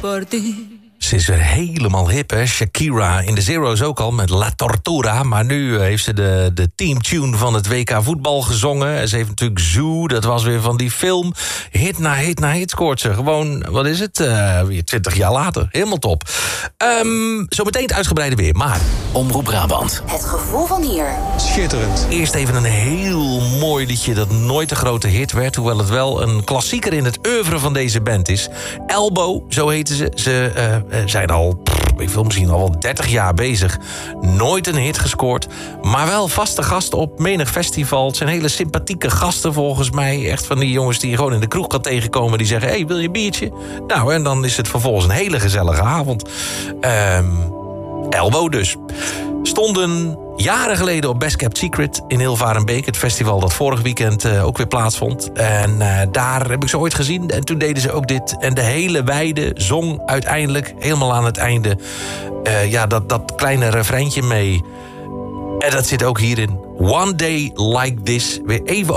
Ze is weer helemaal hip, hè? Shakira in de Zero's ook al met La Tortura. Maar nu heeft ze de teamtune van het WK voetbal gezongen. En ze heeft natuurlijk Zoo, dat was weer van die film. Hit na hit na hit scoort ze. Gewoon, wat is het? Weer 20 jaar later. Helemaal top. Zometeen het uitgebreide weer, maar... Omroep Brabant. Het gevoel van hier. Schitterend. Eerst even een heel mooi liedje dat nooit een grote hit werd. Hoewel het wel een klassieker in het oeuvre van deze band is. Elbow, zo heten ze. Ze zijn al, ik wil misschien al wel 30 jaar bezig. Nooit een hit gescoord. Maar wel vaste gasten op menig festival. Het zijn hele sympathieke gasten volgens mij. Echt van die jongens die je gewoon in de kroeg kan tegenkomen. Die zeggen, hey, wil je een biertje? Nou, en dan is het vervolgens een hele gezellige avond. Elbow dus. Stonden jaren geleden op Best Kept Secret in Hilvarenbeek. Het festival dat vorig weekend ook weer plaatsvond. En daar heb ik ze ooit gezien. En toen deden ze ook dit. En de hele weide zong uiteindelijk helemaal aan het einde... dat kleine refreintje mee. En dat zit ook hierin. One Day Like This. Weer even